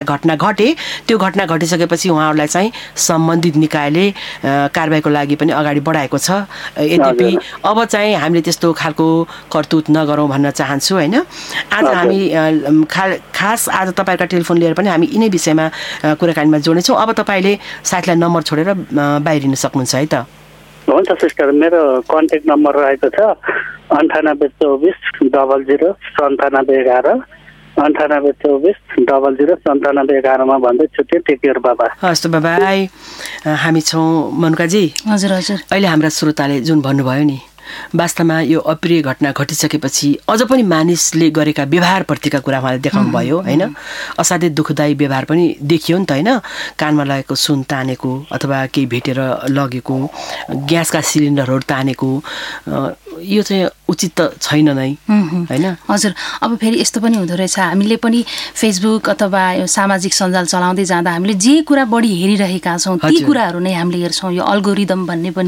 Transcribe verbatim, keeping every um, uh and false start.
घटना घटे त्यो घटना घटिसकेपछि उहाँहरूलाई चाहिँ सम्बन्धित निकायले कारबाहीको लागि पनि अगाडि बढाएको छ। यद्यपि अब चाहिँ हामीले त्यस्तो खालको करतुत नगरौँ भन्न चाहन्छु होइन। आज हामी खास आज तपाईँका टेलिफोन लिएर पनि हामी यिनै विषयमा कुराकानीमा जोड्नेछौँ। अब तपाईँले साथीलाई नम्बर छोडेर बाहिरिन सक्नुहुन्छ है त? हुन्छ सिस्टर, मेरो कन्ट्याक्ट नम्बर रहेको छ अन्ठानब्बे चौबिस डबल जिरो सन्तानब्बे एघार अन्ठानब्बे चौबिस डबल जिरो सन्तानब्बे एघारमा भन्दै छुट्यो। टेक केयर बाबा। हस् त बाबाई। हामी छौँ मनुकाजी। हजुर हजुर। अहिले हाम्रा श्रोताले जुन भन्नुभयो नि, वास्तवमा यो अप्रिय घटना घटिसकेपछि अझ पनि मानिसले गरेका व्यवहारप्रतिका कुरा उहाँले देखाउनु भयो होइन। असाध्यै दुःखदायी व्यवहार पनि देखियो नि त होइन। कानमा लागेको सुन तानेको अथवा केही भेटेर लगेको, ग्यासका सिलिन्डरहरू तानेको, यो चाहिँ उचित त छैन नै होइन। हजुर। अब फेरि यस्तो पनि हुँदो रहेछ, हामीले पनि फेसबुक अथवा यो सामाजिक सञ्जाल चलाउँदै जाँदा हामीले जे कुरा बढी हेरिरहेका छौँ ती कुराहरू नै हामीले हेर्छौँ। यो अल्गोरिदम भन्ने पनि